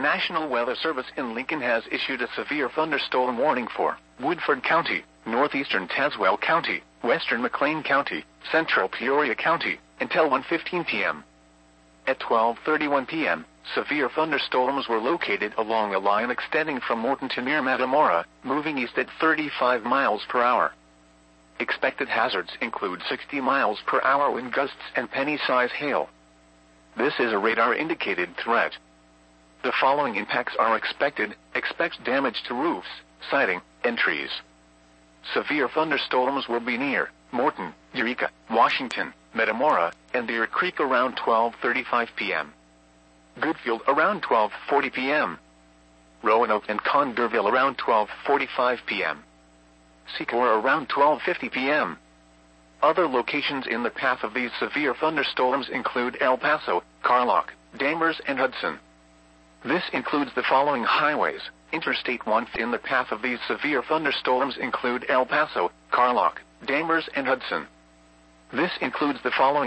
National Weather Service in Lincoln has issued a severe thunderstorm warning for Woodford County, northeastern Tazewell County, western McLean County, central Peoria County, until 1:15 p.m. At 12:31 p.m., severe thunderstorms were located along a line extending from Morton to near Metamora, moving east at 35 miles per hour. Expected hazards include 60 miles per hour wind gusts and penny-size hail. This is a radar-indicated threat. The following impacts are expected. Expect damage to roofs, siding, and trees. Severe thunderstorms will be near Morton, Eureka, Washington, Metamora, and Deer Creek around 12:35 p.m. Goodfield around 12:40 p.m. Roanoke and Conderville around 12:45 p.m. Secor around 12:50 p.m. Other locations in the path of these severe thunderstorms include El Paso, Carlock, Danvers, and Hudson. This includes the following highways. Interstate 1 in the path of these severe thunderstorms include El Paso, Carlock, Danvers, and Hudson. This includes the following